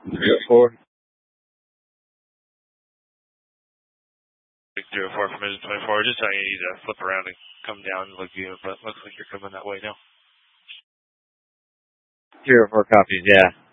304. 604 from Mission 24. Just telling you to flip around and come down and look at you, but looks like you're coming that way now. 304 copies, yeah.